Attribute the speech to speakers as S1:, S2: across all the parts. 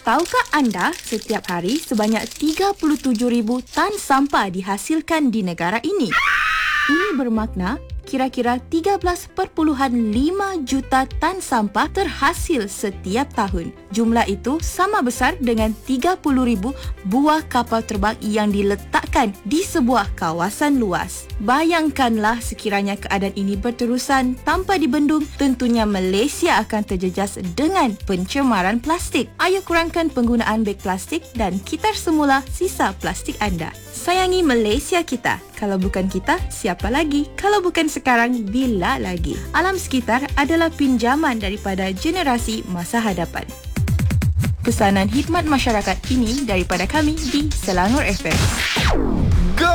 S1: Tahukah anda setiap hari sebanyak 37,000 tan sampah dihasilkan di negara ini? Ini bermakna kira-kira 13.5 juta tan sampah terhasil setiap tahun. Jumlah itu sama besar dengan 30,000 buah kapal terbang yang diletakkan di sebuah kawasan luas. Bayangkanlah sekiranya keadaan ini berterusan tanpa dibendung, tentunya Malaysia akan terjejas dengan pencemaran plastik. Ayo kurangkan penggunaan beg plastik dan kitar semula sisa plastik anda. Sayangi Malaysia kita. Kalau bukan kita, siapa lagi? Kalau bukan sekarang, bila lagi? Alam sekitar adalah pinjaman daripada generasi masa hadapan. Pesanan khidmat masyarakat ini daripada kami di Selangor FM.
S2: Go!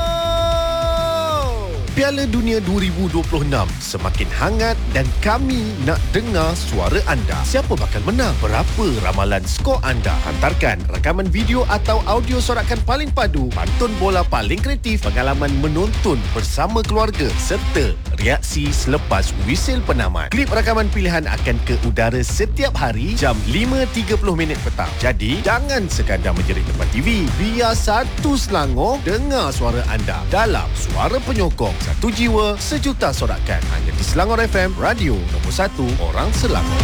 S2: Piala Dunia 2026 semakin hangat dan kami nak dengar suara anda. Siapa bakal menang? Berapa ramalan skor anda? Hantarkan rakaman video atau audio sorakan paling padu, pantun bola paling kreatif, pengalaman menonton bersama keluarga serta reaksi selepas wisil penamat. Klip rakaman pilihan akan ke udara setiap hari jam 5.30 petang. Jadi, jangan sekadar menjerit depan TV. Biar satu Selangor dengar suara anda dalam Suara Penyokong. Satu jiwa, sejuta sorakan. Hanya di Selangor FM, radio nombor 1 orang Selangor.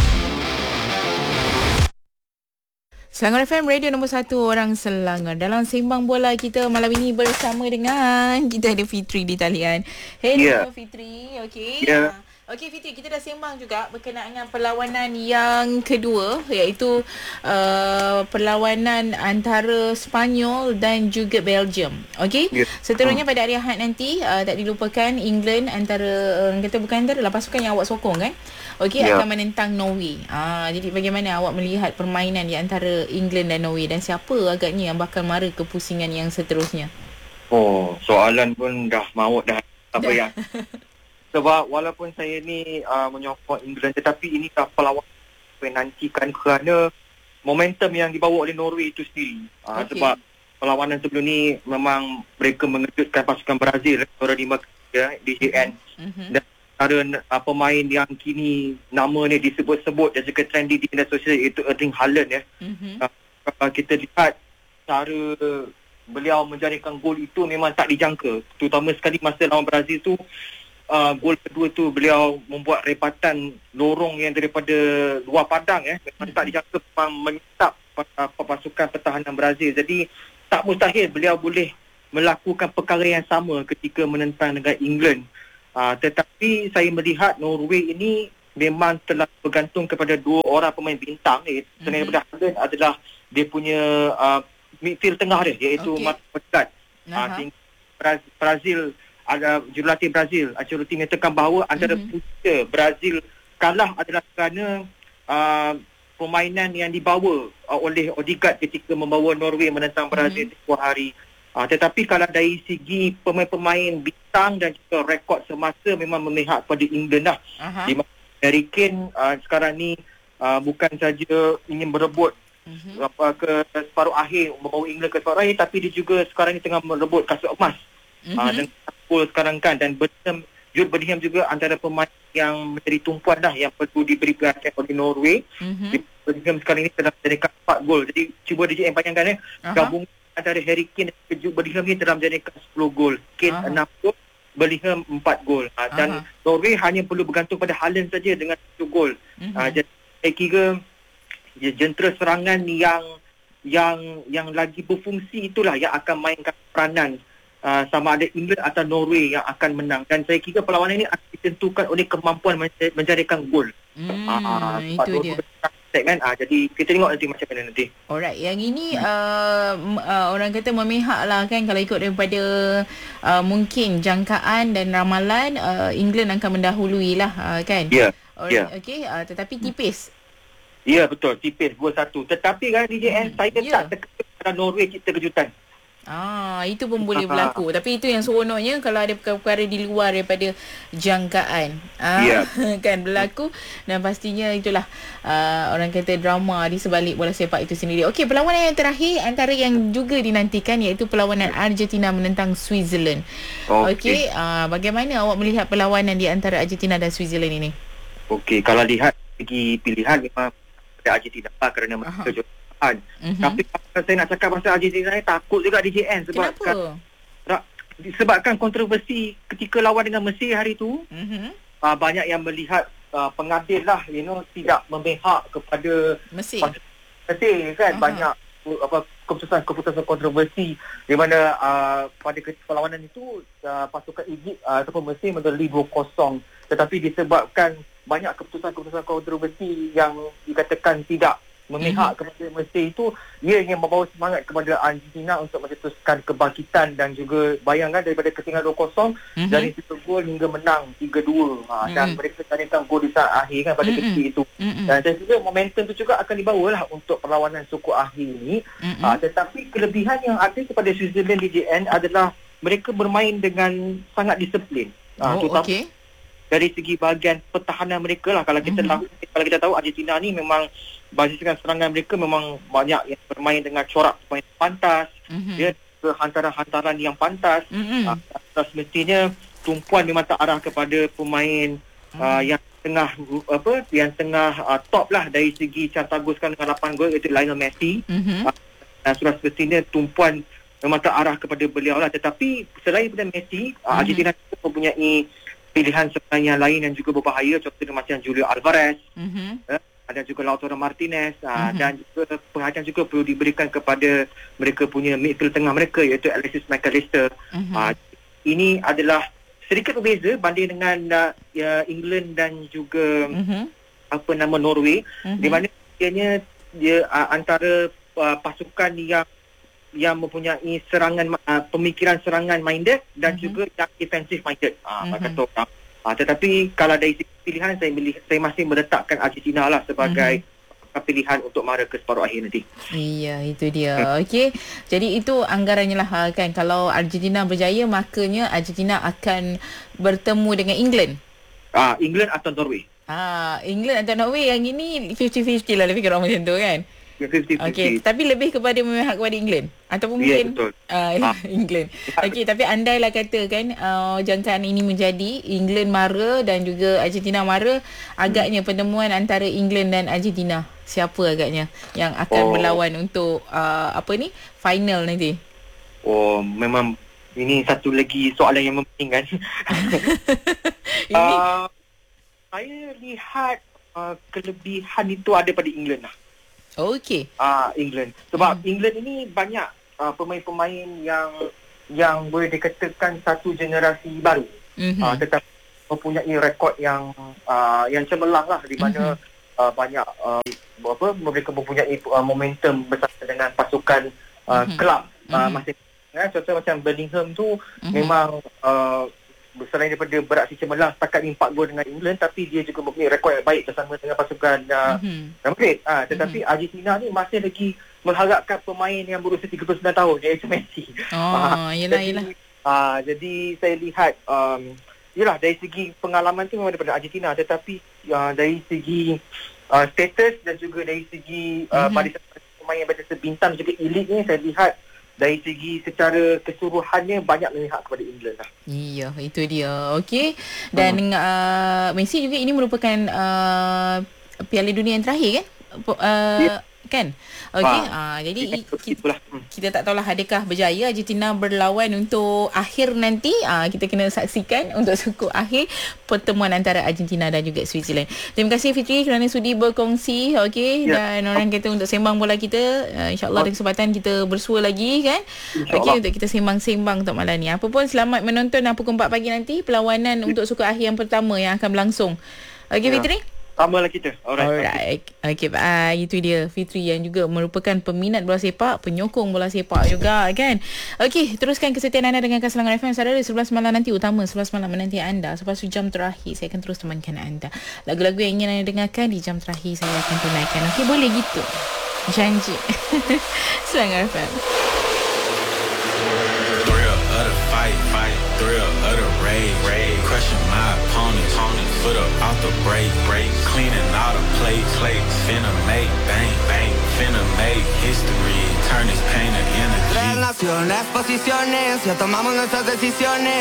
S3: Selangor FM, radio nombor 1 orang Selangor. Dalam sembang bola kita malam ini bersama dengan kita ada Fitri di talian. Hello Fitri, okey. Okey Fitri, kita dah sembang juga berkenaan dengan perlawanan yang kedua, iaitu perlawanan antara Sepanyol dan juga Belgium. Okey. Seterusnya pada hari Ahad nanti tak dilupakan England antara kata bukan antara lah pasukan yang awak sokong kan. Okey, akan menentang Norway. Jadi bagaimana awak melihat permainan di antara England dan Norway, dan siapa agaknya yang bakal mara kepusingan yang seterusnya?
S4: Oh, soalan pun dah maut dah. Apa yang sebab walaupun saya ni menyokong England, tetapi ini dah perlawanan yang nantikan kerana momentum yang dibawa oleh Norway itu sendiri. Sebab perlawanan sebelum ni memang mereka mengejutkan pasukan Brazil juara 5 DJN. Dan antara pemain yang kini namanya disebut-sebut dan juga trendy di media sosial iaitu Erling Haaland kita lihat cara beliau menjaringkan gol itu memang tak dijangka, terutama sekali masa lawan Brazil tu. Gol kedua tu beliau membuat repatan lorong yang daripada luar padang memang tak dijangka, menyesap pasukan pertahanan Brazil. Jadi tak mustahil beliau boleh melakukan perkara yang sama ketika menentang dengan England. Tetapi saya melihat Norway ini memang telah bergantung kepada dua orang pemain bintang. Selain daripada Haaland adalah dia punya midfield tengah dia, iaitu Martin Odegaard. Brazil ada jurulatih Brazil Ancelotti menyatakan bahawa antara punca Brazil kalah adalah kerana permainan yang dibawa oleh Odegaard ketika membawa Norway menentang Brazil tempoh hari. Tetapi kalau dari segi pemain-pemain bintang dan juga rekod semasa memang memihak pada England lah. Di mana Harry Kane sekarang ni bukan saja ingin berebut ke separuh akhir, membawa England ke separuh akhir, tapi dia juga sekarang ni tengah merebut kasut emas. Dan sekarang kan, dan Jude Bellingham juga antara pemain yang menjadi tumpuan dah yang perlu diberi perhatian oleh Norway. Bellingham sekarang ini telah menjadikan 4 gol. Jadi cuba DJ bayangkan gabungan antara Harry Kane dan Jude Bellingham ni telah menjadikan 10 gol. Kane 6 gol, Bellingham 4 gol. Dan Norway hanya perlu bergantung pada Haaland saja dengan 1 gol. Jadi saya kira jentera serangan yang lagi berfungsi itulah yang akan mainkan peranan sama ada England atau Norway yang akan menang. Dan saya kira perlawanan ini akan ditentukan oleh kemampuan menjadikan gol.
S3: Itu dia.
S4: Kan? Jadi kita tengok nanti macam mana nanti.
S3: Alright, yang ini orang kata memihak lah kan, kalau ikut daripada mungkin jangkaan dan ramalan England akan mendahului lah kan. Okey, tetapi tipis.
S4: Ya, betul, tipis gol 1. Tetapi kan DJN saya tak terkejut pada Norway kita kejutan.
S3: Itu pun boleh berlaku. Tapi itu yang seronoknya kalau ada perkara-perkara di luar daripada jangkaan kan berlaku. Dan pastinya itulah orang kata drama di sebalik bola sepak itu sendiri. Okey, perlawanan yang terakhir antara yang juga dinantikan iaitu perlawanan Argentina menentang Switzerland. Okey, bagaimana awak melihat perlawanan di antara Argentina dan Switzerland ini?
S4: Okey, kalau lihat segi pilihan memang Argentina kerana mereka Tapi kalau saya nak cakap pasal Argentina ni, takut juga DJN sebabkan kontroversi ketika lawan dengan Mesir hari tu. Banyak yang melihat pengadil lah, tidak memihak kepada Mesir kan. Banyak keputusan kontroversi di mana pada perlawanan itu pasukan Egypt ataupun Mesir mengelari 2-0, tetapi disebabkan banyak keputusan kontroversi yang dikatakan tidak memihak kepada Mesir itu, ia ingin membawa semangat kepada Argentina untuk mencetuskan kebangkitan dan juga bayangkan daripada ketinggalan 2-0 dari 3 gol hingga menang 3-2 dan mereka carikan gol di saat akhir kan pada ketika itu. Dan saya kira momentum itu juga akan dibawalah untuk perlawanan suku akhir ini. Tetapi kelebihan yang ada kepada Switzerland DJN adalah mereka bermain dengan sangat disiplin. Dari segi bahagian pertahanan mereka lah. Kalau kita tahu Argentina ni memang basisan serangan mereka memang banyak yang bermain dengan corak pemain pantas, hantaran-hantaran yang pantas. Semestinya tumpuan memang tak arah kepada pemain yang tengah top lah dari segi cartaguskan dengan 8 gol, iaitu Lionel Messi. Dan sudah semestinya tumpuan memang tak arah kepada beliau lah. Tetapi selain daripada Messi, Argentina mempunyai pilihan serangan yang lain yang juga berbahaya, contohnya macam Julio Alvarez, ada juga Lautaro Martinez, dan juga perhatian juga perlu diberikan kepada mereka punya midfield tengah mereka, iaitu Alexis McAllister. Ini adalah sedikit berbeza banding dengan England dan juga Norway, di mana dia antara pasukan yang mempunyai pemikiran serangan minded dan juga yang defensive minded. Kata orang. Tetapi kalau dari segi pilihan, saya masih meletakkan Argentina lah sebagai pilihan untuk mara ke separuh akhir nanti.
S3: Iya, itu dia. Okey. Jadi itu anggarannya lah kan. Kalau Argentina berjaya, makanya Argentina akan bertemu dengan England.
S4: England atau Norway.
S3: England atau Norway, yang ini 50-50 lah, lebih kurang macam tu kan.
S4: 50-50.
S3: Okey, tapi lebih kepada memihak kepada England ataupun mungkin England. Okey, tapi andailah kata kan jangkaan ini menjadi England mara dan juga Argentina mara, agaknya pertemuan antara England dan Argentina, siapa agaknya yang akan berlawan untuk final nanti?
S4: Memang ini satu lagi soalan yang mementingkan. Saya lihat kelebihan itu ada pada England lah.
S3: Okey.
S4: England. Sebab England ini banyak pemain-pemain yang boleh dikatakan satu generasi baru. Tetapi mempunyai rekod yang cemerlang lah, di mana banyak mereka mempunyai momentum bersama dengan pasukan kelab masing-masing. Contoh macam Bellingham tu memang selain daripada beraksi cemerlang setakat 4 gol dengan England, tapi dia juga mempunyai rekod yang baik bersama dengan pasukan Real Madrid. Tetapi Argentina ni masih lagi mengharapkan pemain yang berusia 39 tahun, iaitu Messi.
S3: Yelah.
S4: Jadi saya lihat dari segi pengalaman tu memang daripada Argentina, tetapi dari segi status dan juga dari segi barisan pemain yang berjasa bintang juga elit ni, saya lihat dari segi secara keseluruhannya banyak memihak kepada England lah.
S3: Iya, itu dia. Okey. Dan Messi juga ini merupakan Piala Dunia yang terakhir kan? Kan? Okey. Jadi kita tak tahulah adakah berjaya Argentina berlawan untuk akhir nanti. Kita kena saksikan untuk suku akhir pertemuan antara Argentina dan juga Switzerland. Terima kasih Fitri kerana sudi berkongsi. Okey. Dan orang kata untuk sembang bola kita, insya-Allah ada kesempatan kita bersua lagi kan. Okey, untuk kita sembang-sembang untuk malam ni. Apa pun, selamat menonton pukul 4 pagi nanti perlawanan untuk suku akhir yang pertama yang akan berlangsung. Okey Fitri?
S4: Samalah kita. Alright.
S3: Okay, bye. Itu dia Fitri yang juga merupakan peminat bola sepak, penyokong bola sepak juga kan. Okey, teruskan kesetiaan anda dengan Keselangan FM. Saudara, 11 malam nanti utama 11 malam menanti anda. Selepas jam terakhir saya akan terus temankan anda. Lagu-lagu yang ingin anda dengarkan di jam terakhir saya akan tunaikan. Okey, boleh gitu. Janji. Keselangan FM.
S5: Thrill of the fight, thrill of the raid, crushing my opponents, foot up off the break, cleaning all the plates, finna make bang, finna make history, turn this pain to energy.
S6: Relaciones, posiciones, ya tomamos nuestras decisiones.